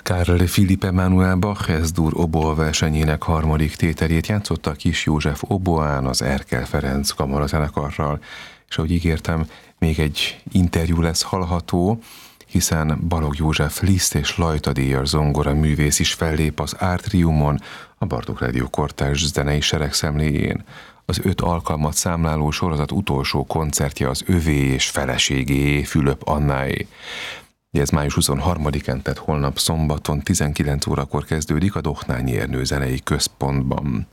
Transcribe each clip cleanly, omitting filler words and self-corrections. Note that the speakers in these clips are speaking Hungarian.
Karl Philipp Emanuel Bach S-dur oboe-versenyének harmadik tételét játszotta Kiss József oboán az Erkel Ferenc kamarazenekarral, és ahogy ígértem, még egy interjú lesz hallható, hiszen Balogh József Liszt és Lajta-díjas zongora művész is fellép az Átriumon, a Bartók Rádió kortárs zenei seregszemléjén. Az 5 alkalmat számláló sorozat utolsó koncertje az övé és feleségé, Fülöp Annáé. Ez május 23-án, tehát holnap szombaton 19 órakor kezdődik a Dohnányi Ernő Zenei Központban.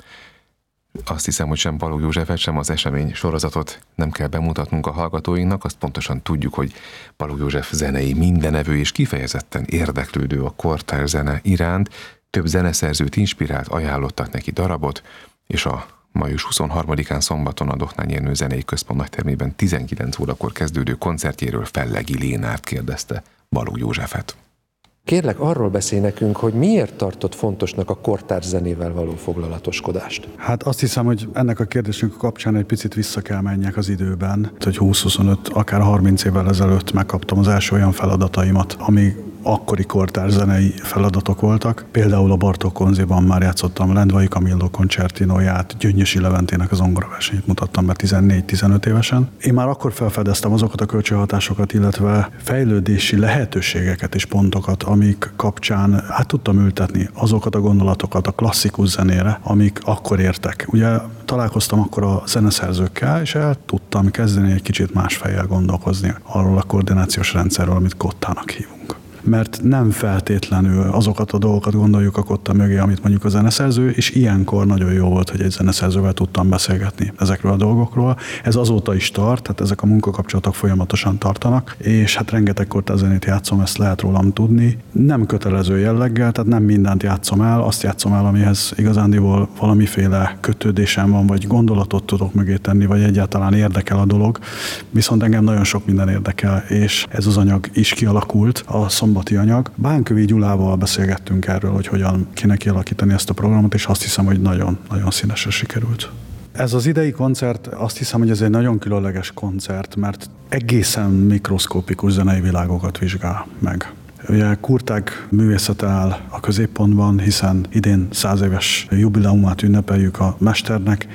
Azt hiszem, hogy sem Balogh Józsefet, sem az esemény sorozatot nem kell bemutatnunk a hallgatóinknak, azt pontosan tudjuk, hogy Balogh József zenei mindenevő és kifejezetten érdeklődő a kortárs zene iránt, több zeneszerzőt inspirált, ajánlottak neki darabot, és a május 23-án szombaton a Dohnányi Ernő Zenei Központ nagytermében 19 órakor kezdődő koncertjéről Fellegi Lénárt kérdezte Balogh Józsefet. Kérlek, arról beszélj nekünk, hogy miért tartott fontosnak a kortárs zenével való foglalatoskodást? Hát azt hiszem, hogy ennek a kérdésünk kapcsán egy picit vissza kell menjek az időben, hogy 20-25, akár 30 évvel ezelőtt megkaptam az első olyan feladataimat, ami akkori kortárs zenei feladatok voltak. Például a Bartók Konziban már játszottam Lendvai Camillo koncertinóját, Gyöngyösi Leventének az zongoraversenyt mutattam be 14-15 évesen. Én már akkor felfedeztem azokat a kölcsönhatásokat, illetve fejlődési lehetőségeket és pontokat, amik kapcsán át tudtam ültetni azokat a gondolatokat a klasszikus zenére, amik akkor értek. Ugye találkoztam akkor a zeneszerzőkkel, és el tudtam kezdeni egy kicsit más fejjel gondolkozni arról a koordinációs rendszerről, amit kottának hívunk. Mert nem feltétlenül azokat a dolgokat gondoljuk a kotta mögé, amit mondjuk a zeneszerző, és ilyenkor nagyon jó volt, hogy egy zeneszerzővel tudtam beszélgetni ezekről a dolgokról. Ez azóta is tart, tehát ezek a munkakapcsolatok folyamatosan tartanak, és hát rengeteg kortárs zenét játszom, ezt lehet rólam tudni. Nem kötelező jelleggel, tehát nem mindent játszom el, azt játszom el, amihez igazándiból valamiféle kötődésem van, vagy gondolatot tudok mögé tenni, vagy egyáltalán érdekel a dolog. Viszont engem nagyon sok minden érdekel, és ez az anyag is kialakult, a szombati anyag. Bánkövi Gyulával beszélgettünk erről, hogy hogyan kéne kialakítani ezt a programot, és azt hiszem, hogy nagyon-nagyon színesre sikerült. Ez az idei koncert, azt hiszem, hogy ez egy nagyon különleges koncert, mert egészen mikroszkópikus zenei világokat vizsgál meg. Ugye Kurtág művészete áll a középpontban, hiszen idén 100 éves jubileumát ünnepeljük a mesternek,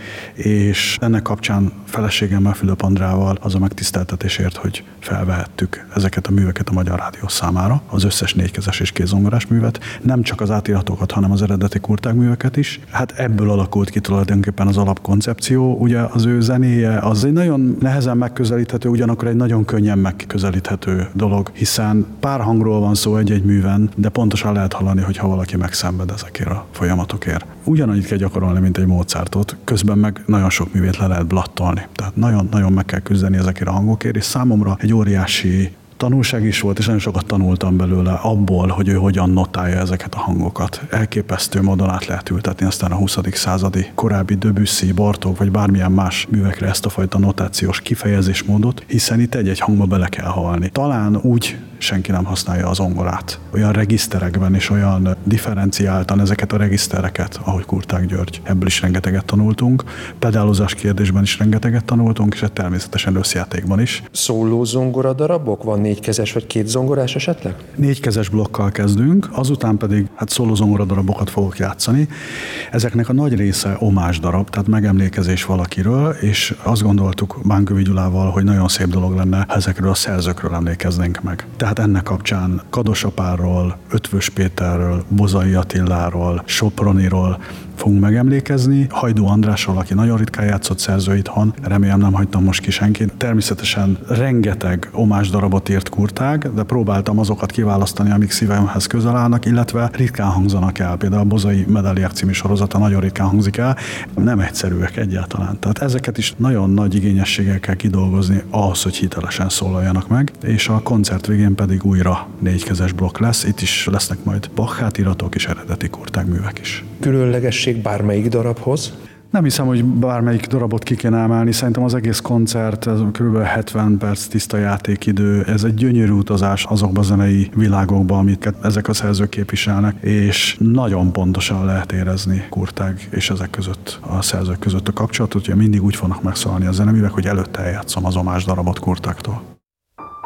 és ennek kapcsán feleségemmel, Fülöp Andrával az a megtiszteltetésért, hogy felvehettük ezeket a műveket a Magyar Rádió számára, az összes 4-kezes és kézzongorás művet, nem csak az átírhatókat, hanem az eredeti Kurtág műveket is. Hát ebből alakult ki tulajdonképpen az alapkoncepció. Ugye az ő zenéje az egy nagyon nehezen megközelíthető, ugyanakkor egy nagyon könnyen megközelíthető dolog, hiszen pár hangról van szó egy-egy műven, de pontosan lehet hallani, hogyha valaki megszenved ezekért a folyamatokért. Ugyanannyit kell gyakorolni, mint egy Mozartot, közben meg nagyon sok művét le lehet blattolni. Tehát nagyon-nagyon meg kell küzdeni ezekért a hangokért, és számomra egy óriási tanulság is volt, és nagyon sokat tanultam belőle abból, hogy ő hogyan notálja ezeket a hangokat. Elképesztő módon át lehet ültetni aztán a 20. századi korábbi Debussy, Bartók vagy bármilyen más művekre ezt a fajta notációs kifejezésmódot, hiszen itt egy-egy hangba bele kell halni. Talán úgy senki nem használja a zongorát. Olyan regiszterekben és olyan differenciáltan ezeket a regisztereket, ahogy Kurtág György. Ebből is rengeteget tanultunk, pedálozás kérdésben is rengeteget tanultunk, és természetesen összjátékban is. Szóló zongora darabok? Van 4-kezes vagy 2 zongorás esetleg? 4-kezes blokkal kezdünk, azután pedig szóló zongora darabokat fogok játszani. Ezeknek a nagy része omás darab, tehát megemlékezés valakiről, és azt gondoltuk Bánkövi Gyulával, hogy nagyon szép dolog lenne, ha ezekről a szerzőkről emlékeznénk meg. Tehát ennek kapcsán Kados Apárról, Ötvös Péterről, Bozai Attiláról, Soproniról fogunk megemlékezni. Hajdú Andrásról, aki nagyon ritkán játszott szerző itthon, remélem nem hagytam most ki senkit. Természetesen rengeteg omás darabot írt Kurtág, de próbáltam azokat kiválasztani, amik szívemhez közel állnak, illetve ritkán hangzanak el. Például a Bozai Medaliák című sorozata nagyon ritkán hangzik el, nem egyszerűek egyáltalán. Tehát ezeket is nagyon nagy igényességgel kell kidolgozni ahhoz, hogy hitelesen szólaljanak meg, és a koncert végén pedig újra 4-kezes blokk lesz. Itt is lesznek majd Bach átiratok és eredeti Kurtág művek is. Különlegesség bármelyik darabhoz? Nem hiszem, hogy bármelyik darabot ki kéne emelni. Szerintem az egész koncert, ez kb. 70 perc tiszta játékidő. Ez egy gyönyörű utazás azokba a zenei világokba, amiket ezek a szerzők képviselnek, és nagyon pontosan lehet érezni Kurtág és ezek között, a szerzők között a kapcsolatot, hogy mindig úgy fognak megszólalni a zeneművek, hogy előtte eljátszom az omás darabot Kurtágtól.